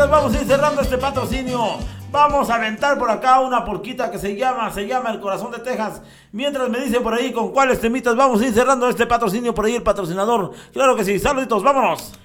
temitas vamos a ir cerrando este patrocinio. Vamos a aventar por acá una porquita que se llama El Corazón de Texas. Mientras me dicen por ahí con cuáles temitas vamos a ir cerrando este patrocinio por ahí el patrocinador. Claro que sí, saluditos, vámonos.